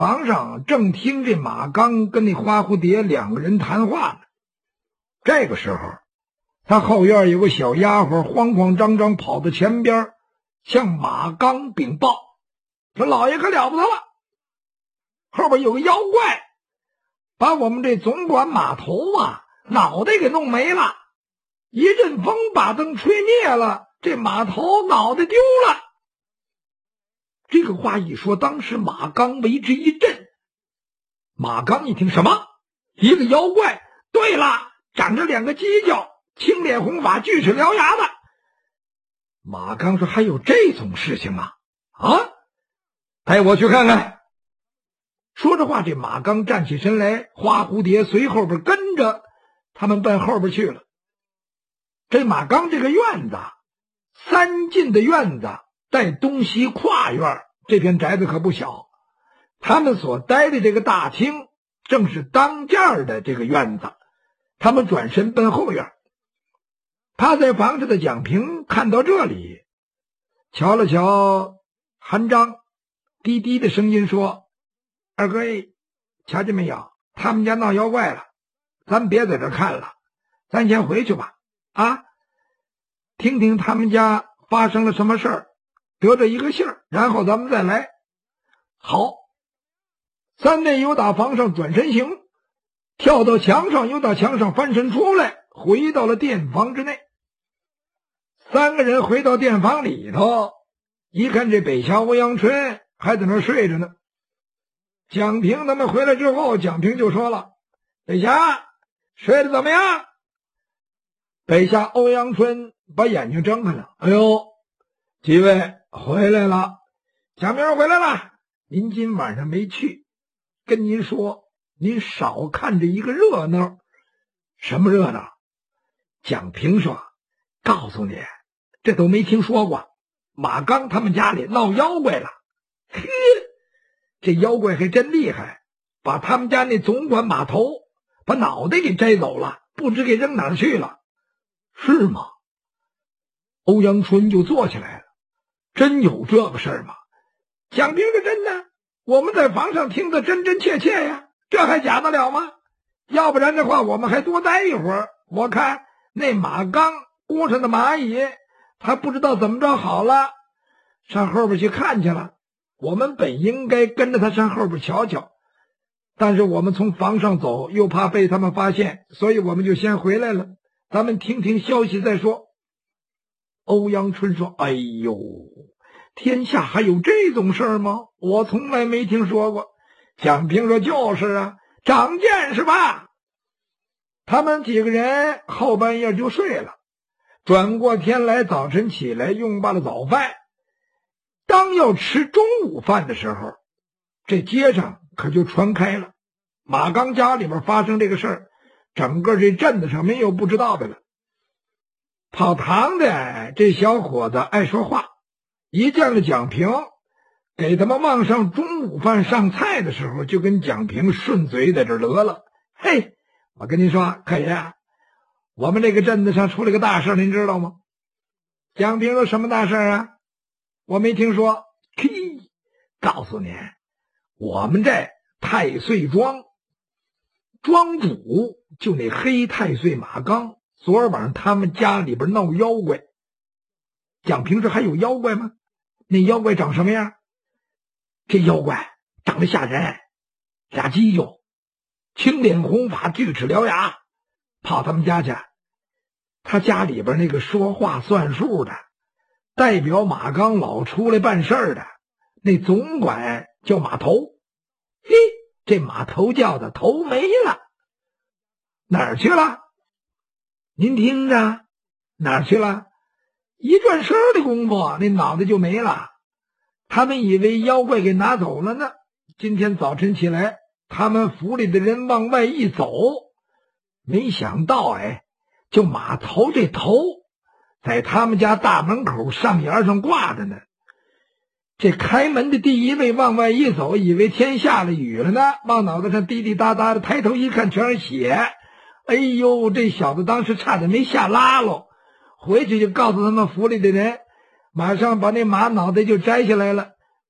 房上正听这马刚跟那花蝴蝶两个人谈话呢。这个时候，他后院有个小丫鬟慌慌张张跑到前边，向马刚禀报说：“老爷可了不得了，后边有个妖怪，把我们这总管码头啊脑袋给弄没了，一阵风把灯吹灭了，这码头脑袋丢了。”这个话一说，当时马刚为之一震。马刚一听，什么？一个妖怪？对了，长着两个犄角，青脸红发，锯齿獠牙的。马刚说：“还有这种事情吗？啊，带我去看看。”说着话，这马刚站起身来，花蝴蝶随后边跟着，他们奔后边去了。这马刚这个院子三进的院子，带东西跨院，这片宅子可不小。他们所待的这个大厅正是当间的这个院子。他们转身奔后院，趴在房子的蒋平看到这里，瞧了瞧韩章，低低的声音说：“二哥，瞧见没有？他们家闹妖怪了，咱别在这看了，咱先回去吧。啊，听听他们家发生了什么事儿，得着一个信儿，然后咱们再来。”好，三位又打房上转身行，跳到墙上，又到墙上翻身出来，回到了店房之内。三个人回到店房里头，一看这北下欧阳春还在那儿睡着呢。蒋平他们回来之后，蒋平就说了：“北下睡得怎么样？”北下欧阳春把眼睛睁开了：“哎呦，几位回来了。蒋平回来了，您今晚上没去，跟您说，您少看着一个热闹。”“什么热闹？”蒋平说：“告诉你，这都没听说过。马刚他们家里闹妖怪了。嘿，这妖怪还真厉害，把他们家那总管码头把脑袋给摘走了，不知给扔哪儿去了。”“是吗？”欧阳春就坐起来了：“真有这个事儿吗？”蒋平说：“真的，我们在房上听得真真切切呀，这还假得了吗？要不然的话，我们还多待一会儿。我看那马刚窝上的蚂蚁，他不知道怎么着好了，上后边去看去了。我们本应该跟着他上后边瞧瞧，但是我们从房上走，又怕被他们发现，所以我们就先回来了。咱们听听消息再说。”欧阳春说：“哎呦，天下还有这种事儿吗？我从来没听说过。”蒋平说：“就是啊，长见识吧。”他们几个人后半夜就睡了，转过天来，早晨起来用罢了早饭，当要吃中午饭的时候，这街上可就传开了，马刚家里边发生这个事儿，整个这镇子上没有不知道的了。跑堂的这小伙子爱说话，一见了蒋平，给他们往上中午饭上菜的时候，就跟蒋平顺嘴在这乐了：“嘿，我跟您说，可爷，我们这个镇子上出了个大事，您知道吗？”蒋平说：“什么大事啊？我没听说。”“嘿，告诉你，我们这太岁庄庄主就那黑太岁马刚，昨儿晚上他们家里边闹妖怪。”蒋平说：“还有妖怪吗？那妖怪长什么样？”“这妖怪长得吓人，俩犄角，青脸红发，锯齿獠牙，跑他们家去。他家里边那个说话算数的，代表马刚老出来办事儿的，那总管叫马头。嘿，这马头叫的头没了，哪儿去了？您听着，哪儿去了？一转身的功夫，那脑袋就没了。他们以为妖怪给拿走了呢。今天早晨起来，他们府里的人往外一走，没想到就马头这头在他们家大门口上沿上挂着呢。这开门的第一位往外一走，以为天下了雨了呢，往脑袋上滴滴答答的，抬头一看全是血。哎呦，这小子当时差点没吓拉喽。回去就告诉他们府里的人，马上把那马脑袋就摘下来了，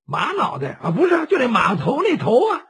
马脑袋啊，不是，就那马头那头啊。